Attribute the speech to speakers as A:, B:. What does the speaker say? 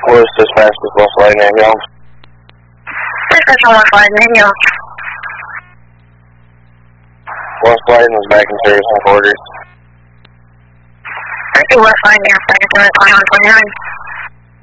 A: West Dispatch is West Lightning Hill.
B: Dispatch on West Lightning Hill.
A: West Lightning is back in service in quarters.
B: Thank you, West Lightning, second to 2129.